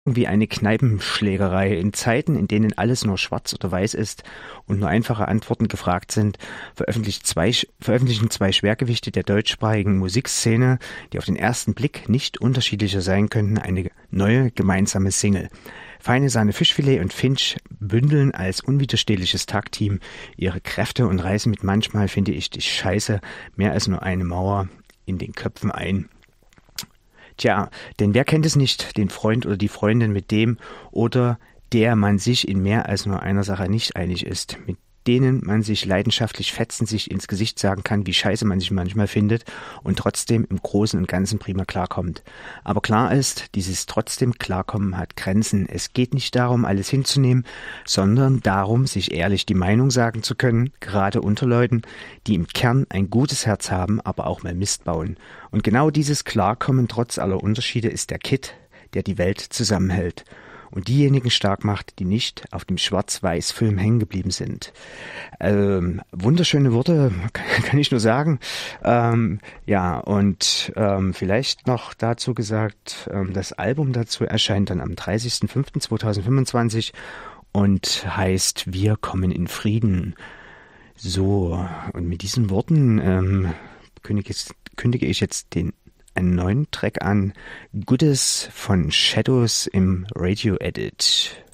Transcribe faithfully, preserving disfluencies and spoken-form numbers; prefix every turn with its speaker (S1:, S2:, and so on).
S1: Wie eine Kneipenschlägerei. In Zeiten, in denen alles nur schwarz oder weiß ist und nur einfache Antworten gefragt sind, veröffentlicht zwei, veröffentlichen zwei Schwergewichte der deutschsprachigen Musikszene, die auf den ersten Blick nicht unterschiedlicher sein könnten, eine neue gemeinsame Single. Feine Sahne Fischfilet und Finch bündeln als unwiderstehliches Tagteam ihre Kräfte und reißen mit manchmal, finde ich, die Scheiße mehr als nur eine Mauer in den Köpfen ein. Tja, denn wer kennt es nicht, den Freund oder die Freundin, mit dem oder der man sich in mehr als nur einer Sache nicht einig ist, mit denen man sich leidenschaftlich fetzen, sich ins Gesicht sagen kann, wie scheiße man sich manchmal findet und trotzdem im Großen und Ganzen prima klarkommt. Aber klar ist, dieses trotzdem Klarkommen hat Grenzen. Es geht nicht darum, alles hinzunehmen, sondern darum, sich ehrlich die Meinung sagen zu können, gerade unter Leuten, die im Kern ein gutes Herz haben, aber auch mal Mist bauen. Und genau dieses Klarkommen trotz aller Unterschiede ist der Kitt, der die Welt zusammenhält und diejenigen stark macht, die nicht auf dem Schwarz-Weiß-Film hängen geblieben sind. Ähm, wunderschöne Worte, kann ich nur sagen. Ähm, ja, und ähm, vielleicht noch dazu gesagt, ähm, das Album dazu erscheint dann am dreißigsten fünften zweitausendfünfundzwanzig und heißt Wir kommen in Frieden. So, und mit diesen Worten ähm, kündige, ich, kündige ich jetzt den einen neuen Track an, Goodies von Shadows im Radio Edit.